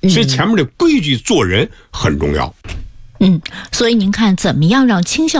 所以前面的规矩做人很重要。 所以您看怎么样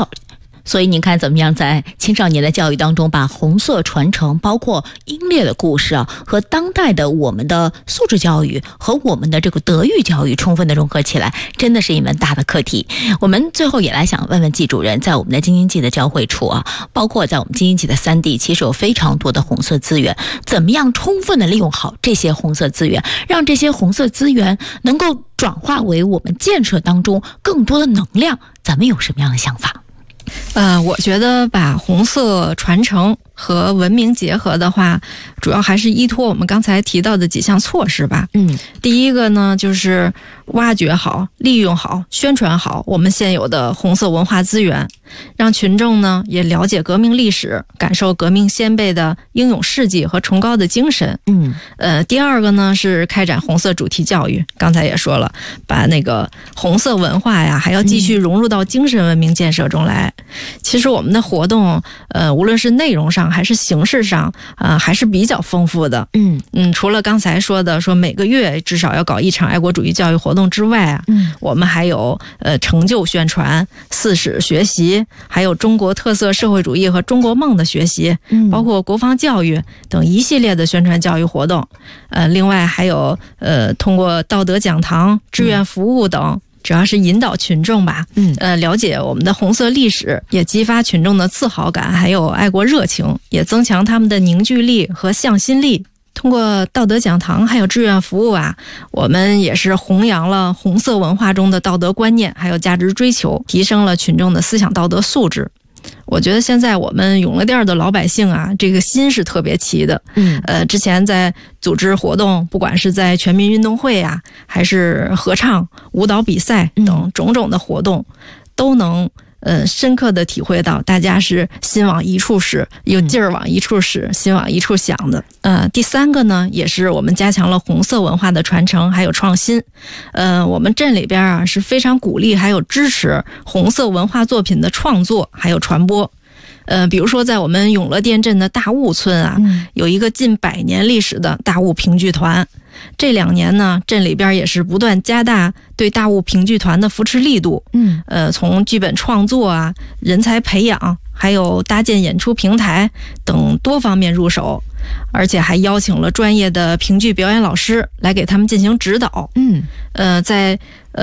在青少年的教育当中把红色传承，包括英烈的故事和当代的我们的素质教育和我们的这个德育教育充分的融合起来，真的是一门大的课题。我们最后也来想问问季主任，在我们的京津冀的交汇处包括在我们京津冀的3地，其实有非常多的红色资源，怎么样充分的利用好这些红色资源，让这些红色资源能够转化为我们建设当中更多的能量，咱们有什么样的想法？ 我觉得把红色传承和文明结合的话，主要还是依托我们刚才提到的几项措施吧。第一个呢，就是挖掘好、利用好、宣传好我们现有的红色文化资源，让群众呢也了解革命历史，感受革命先辈的英勇事迹和崇高的精神。第二个呢是开展红色主题教育，刚才也说了，把那个红色文化呀还要继续融入到精神文明建设中来。其实我们的活动无论是内容上还是形式上还是比较丰富的。除了刚才说的说每个月至少要搞一场爱国主义教育活动之外我们还有成就宣传、4史学习，还有中国特色社会主义和中国梦的学习，包括国防教育等一系列的宣传教育活动。另外还有通过道德讲堂、志愿服务等，主要是引导群众吧，了解我们的红色历史，也激发群众的自豪感，还有爱国热情，也增强他们的凝聚力和向心力。通过道德讲堂还有志愿服务我们也是弘扬了红色文化中的道德观念，还有价值追求，提升了群众的思想道德素质。我觉得现在我们永乐店的老百姓这个心是特别齐的。之前在组织活动，不管是在全民运动会还是合唱、舞蹈比赛等种种的活动，都能深刻的体会到大家是心往一处使，有劲儿往一处使，心往一处想的。第三个呢，也是我们加强了红色文化的传承还有创新。我们镇里边是非常鼓励还有支持红色文化作品的创作还有传播。比如说在我们永乐店镇的大雾村有一个近100年历史的大雾评剧团。这2年呢，镇里边也是不断加大对大雾评剧团的扶持力度。从剧本创作人才培养，还有搭建演出平台等多方面入手，而且还邀请了专业的评剧表演老师来给他们进行指导。在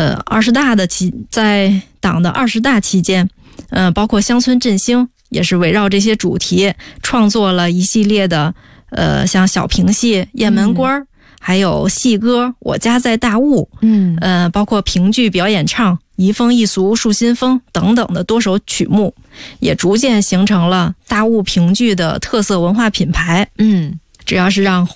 在党的20大期间，包括乡村振兴也是围绕这些主题创作了一系列的像小评戏、雁门关还有戏歌我家在大雾，包括评剧表演唱移风易俗树新风等等的多首曲目，也逐渐形成了大雾评剧的特色文化品牌。只要是让